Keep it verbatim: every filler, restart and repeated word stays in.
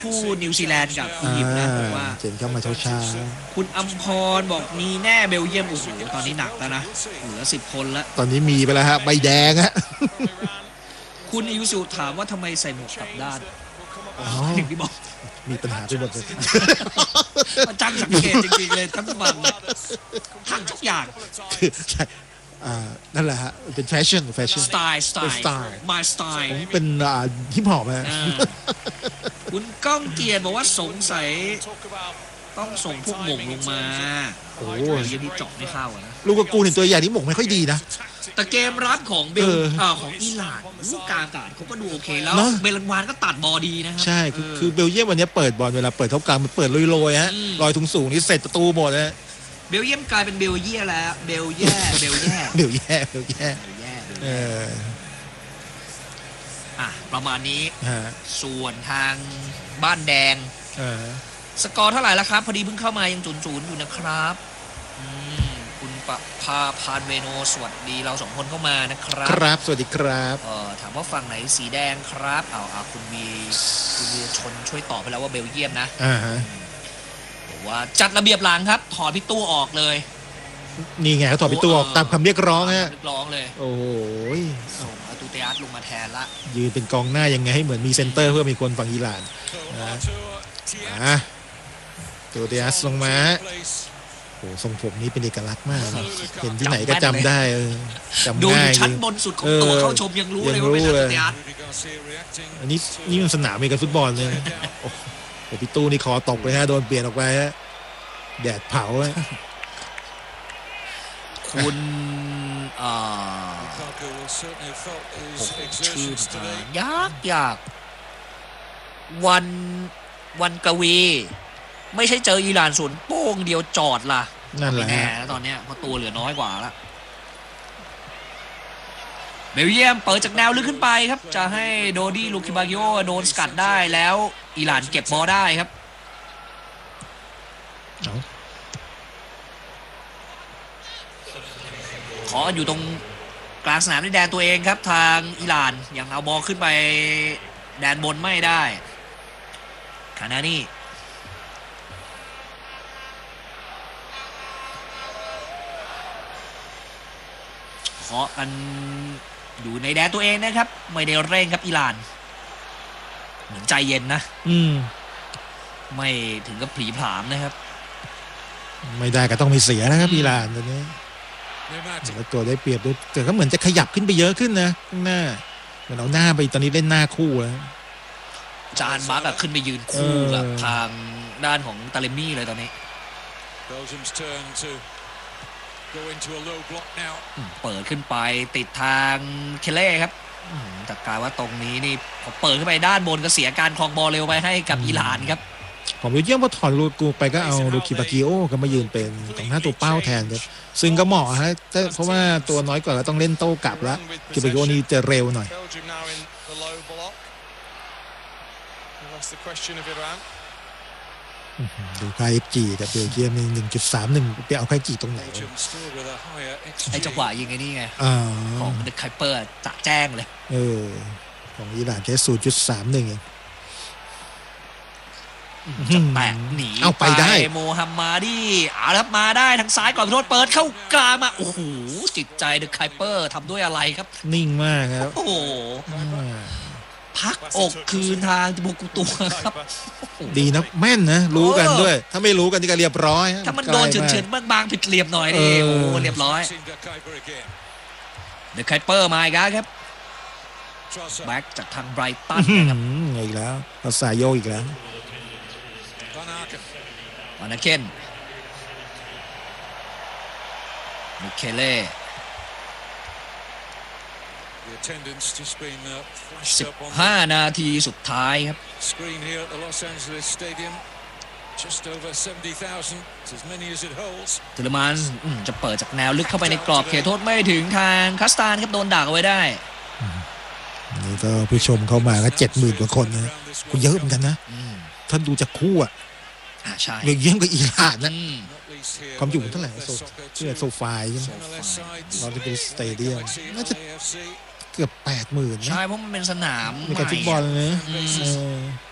ผู้นิวซีแลนด์กับอียิปต์นะผมว่าเจนเข้ามาเช้าๆคุณอัมพรบอกมีแน่เบลเยียมโอ้โหตอนนี้หนักแล้วนะเหลือสิบคนแล้วตอนนี้มีไปแล้วฮะใบแดงฮะคุณอิวสุถามว่าทำไมใส่หมวกกลับด้านอย่างที่บอกมีปัญหาไปหมดเลยมันจังสังเกตจริงๆเลยทั้งวันทั้งทุกอย่างนั่นแหละฮะเป็นแฟชั่นแฟชั่นสไตล์สไตล์ my style ผมเป็นฮิปฮอปฮะคุณก้องเกียรติบอกว่าสงสัยต้องส่งพวกหม่งลงมาโอ้ยยังที่เจาะไม่เข้านะลูกกกูเห็นตัวใหญ่ที่หม่งไม่ค่อยดีนะแต่เกมรับของเบลของอิหร่านลูกกลางอากาศเขาก็ดูโอเคแล้วเบลันวานก็ตัดบอลดีนะครับใช่คือเบลเยียมวันนี้เปิดบอลเวลาเปิดเท่ากลางมันเปิดลอยๆฮะลอยสูงๆนี่เสร็จประตูหมดนะเบลเยียมกลายเป็นเบลเยียแล้วเบลแย่เบลแย่เบลแย่เบลแย่เอออ่ะประมาณนี้ส่วนทางบ้านแดงสกอร์เท่าไหร่แล้วครับพอดีเพิ่งเข้ามายังจุนๆอยู่นะครับคุณปภาพานเวโนสวัสดีเราสองคนเข้ามานะครับครับสวัสดีครับเออถามว่าฝั่งไหนสีแดงครับเอาเอาคุณมีคุณมีชนช่วยตอบไปแล้วว่าเบลเยียมนะอ่าฮะว่าจัดระเบียบหลังครับถอดพี่ตู้ออกเลยนี่ไงเขาถอดพี่ตู้ออกตามคำเรียกร้องฮะเรียกร้องเลยโอ้โหส่งอาตูเตียสลงมาแทนละยืนเป็นกองหน้ายังไงให้เหมือนมีเซนเตอร์เพื่อมีคนฝั่งอิหร่านนะอ่ะตูเตียสลงมาโอ้ทรงผมนี้เป็นเอกลักษณ์มากเห็นที่ไหนก็จำได้จำง่ายดูชั้นบนสุดของตัวเข้าชมยังรู้เลยว่าเป็นตูเตียสอันนี้นี่มันสนามเมกันฟุตบอลเลยโอ้พี่ตู้นี่คอตกเลยฮะโดนเปลี่ยนออกไปฮะแดดเผาคุณอ่าชื่อยากยากวันวันกวีไม่ใช่เจออิหร่านศูนย์โป้งเดียวจอดล่ะนั่นแหละแน่แล้วตอนเนี้ยเพราะตัวเหลือน้อยกว่าแล้วเบลเยียมเปิดจากแนวลึกขึ้นไปครับจะให้โดดี้ลูคิบากิโอโดนสกัดได้แล้วอิหร่านเก็บบอลได้ครับขออยู่ตรงกลางสนามในแดนตัวเองครับทางอิหร่านยังเอาบอลขึ้นไปแดนบนไม่ได้คานานี่ขอกันอยู่ในแดนตัวเองนะครับไม่ได้เร่งครับอิหร่านเหมือนใจเย็นนะอืมไม่ถึงกับผีผามนะครับไม่ได้ก็ต้องมีเสียนะครับอิหร่านตอนนี้แล้วตัวได้เปรียบด้วยแต่ก็เหมือนจะขยับขึ้นไปเยอะขึ้นนะข้างหน้าเหมือนเอาหน้าไปตอนนี้เล่นหน้าคู่แล้วจานมาร์กขึ้นไปยืนคู่กับทางด้านของตาเลมี่เลยตอนนี้เปิดขึ้นไปติดทางเคเล่ครับแต่กลายว่าตรงนี้นี่พอเปิดขึ้นไปด้านบนก็เสียการครองบอลเร็วไปให้กับอิหร่านครับผมเยี่ยมพอถอนลูกูไปก็เอาลูคิบากิโอก็มายืนเป็นตรงหน้าตัวเป้าแทนเลยซึ่งก็เหมาะฮะเพราะว่าตัวน้อยกว่าแล้วต้องเล่นโต้กลับแล้วคิบากิโอนี่จะเร็วหน่อยดูไคจีกับเบลเยียมหนึ่งจุดสามหนึ่งไปเอาไคจีตรงไหนไอจังหวะยิงไอ้นี่ไงของเดอะไคเปอร์จะแจ้งเลยเออของอิหร่านแค่ศูนย์จุดสามหนึ่งเองจะแตะหนีเอาไปได้โมฮัมมาดีอารับมาได้ทางซ้ายก่อนโทษเปิดเข้ากลางมาโอ้โหจิตใจเดอะไคเปอร์ทำด้วยอะไรครับนิ่งมากครับโอ้โหพักอกคืนทางที่บุกตัวครับดีนะแม่นนะรู้กันด้วยถ้าไม่รู้กันนี่ก็เรียบร้อยถ้ามันโดนเฉือนๆบางๆผิดเหลี่ยมหน่อยนี่โอ้เรียบร้อยเดอะไคเปอร์มาอีกแล้วครับแบ็กจากทางไบรตันนะครับอีกแล้วภาษาโยอีกแล้ววานาเคนมิเคเล่สิบห้านาทีสุดท้ายครับเทเลมานจะเปิดจากแนวลึกเข้าไปในกรอบเขตโทษไม่ถึงทางคัสตานครับโดนดักเอาไว้ได้นี่ก็ผู้ชมเข้ามาก็เจ็ดหมื่นกว่าคนนะก็เยอะเหมือนกันนะท่านดูจากคู่อ่ะใช่เยี่ยมกับอิหร่านนะความอยู่เท่าไหร่โซชื่อโซฟายใช่ไหมเราจะเป็นสเตเดียมน่าจะเกือบแปดหมื่นนะใช่เพราะมันเป็นสนามในการฟุตบอลนะ